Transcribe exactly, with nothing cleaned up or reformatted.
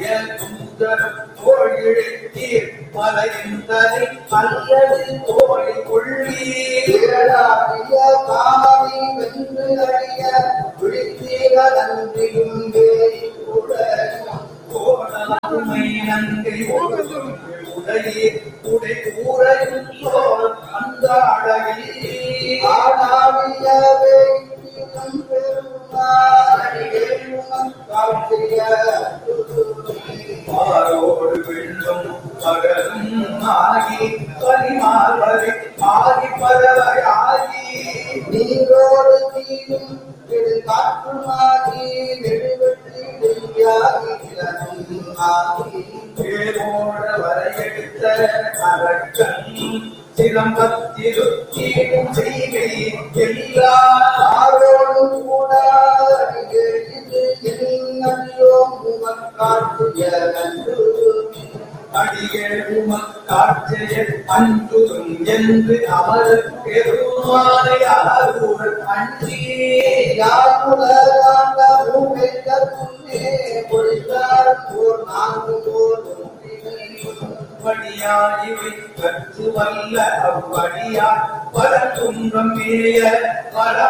தோழிழத்தீர் மலைந்தனை அல்லது தோழி கொள்ளீராடிய காமி வென்று அழிய விழித்தீர நன்றியும் கோணமை நன்றி உடையே உடை கூறையும் சோழ் அந்தாடையில் ஆடாவியவே ஆரோடு வெள்ளும் பகலும் ஆகி பரிமாறி ஆகி பறவையாகி நீரோடு நீரும் காற்றுமாகி நெடுவெற்றி நெய்யாகி ஆகி பேரோட வரையெடுத்த அரக்கன் சிலம்பத்திருத்தீரும் செய்கை எல்லாரோடும் கூட அடியேழுமக்காட்சிய அன்பும் என்று அவர் பெருமானை அருள் அடியாய் கற்று வல்ல அவ்வடியார் பல துன்பம் மேய பல